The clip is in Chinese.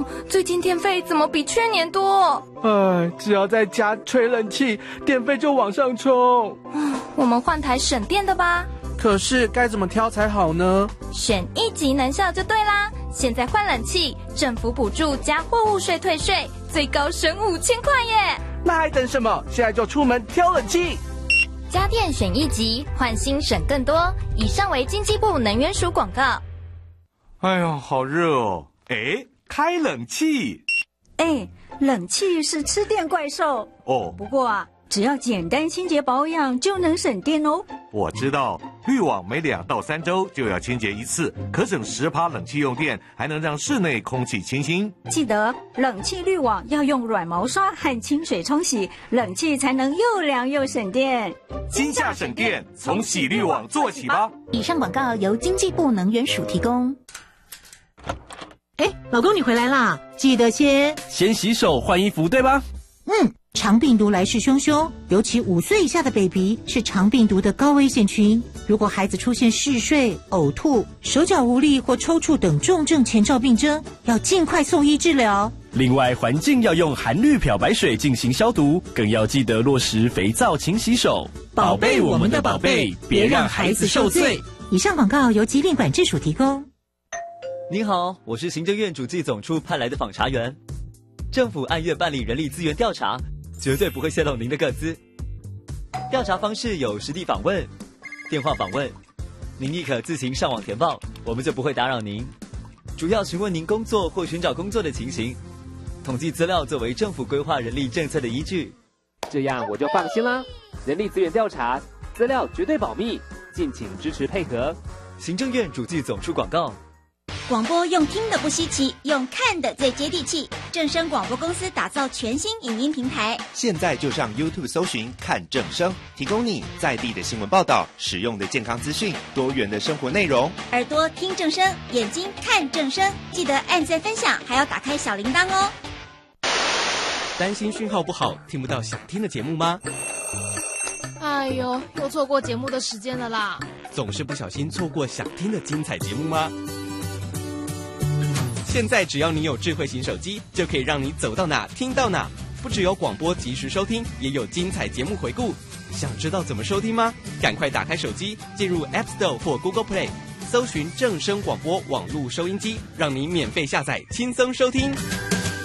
最近电费怎么比去年多？ 只要在家吹冷气，电费就往上冲。 我们换台省电的吧。 可是该怎么挑才好呢？ 选一级能效就对啦。现在换冷气，政府补助加货物税退税，最高省5000块耶！ 那还等什么？现在就出门挑冷气。 家电选一级，换新省更多。以上为经济部能源署广告。 哎呦，好热哦！开冷气。 冷气是吃电怪兽哦。 不过只要简单清洁保养就能省电哦。 我知道，滤网每2到3周就要清洁一次，可省10%冷气用电，还能让室内空气清新。 记得冷气滤网要用软毛刷和清水冲洗，冷气才能又凉又省电。 今夏省电，从洗滤网做起吧。 以上广告由经济部能源署提供。 老公你回来啦，记得先洗手换衣服，对吧？ 肠病毒来势汹汹，尤其5岁以下的 baby 是肠病毒的高危险群。如果孩子出现嗜睡、呕吐、手脚无力或抽搐等重症前兆病征，要尽快送医治疗。 另外，环境要用含氯漂白水进行消毒，更要记得落实肥皂勤洗手，宝贝我们的宝贝，别让孩子受罪。 以上广告由疾病管制署提供。 您好，我是行政院主计总处派来的访查员。政府按月办理人力资源调查，绝对不会泄露您的个资。调查方式有实地访问、电话访问，您亦可自行上网填报，我们就不会打扰您。主要询问您工作或寻找工作的情形，统计资料作为政府规划人力政策的依据。 这样我就放心啦。人力资源调查，资料绝对保密，敬请支持配合。 行政院主计总处广告。 广播用听的不稀奇，用看的最接地气。正声广播公司打造全新影音平台， 现在就上 YouTube 搜寻看正声，提供你在地的新闻报道、实用的健康资讯、多元的生活内容。 耳朵听正声，眼睛看正声，记得按赞分享，还要打开小铃铛哦。 担心讯号不好，听不到想听的节目吗？ 哎呦，又错过节目的时间了啦！ 总是不小心错过想听的精彩节目吗？现在只要你有智慧型手机，就可以让你走到哪听到哪。不只有广播及时收听，也有精彩节目回顾。想知道怎么收听吗？赶快打开手机，进入 App Store 或 Google Play， 搜寻正声广播网络收音机，让你免费下载，轻松收听。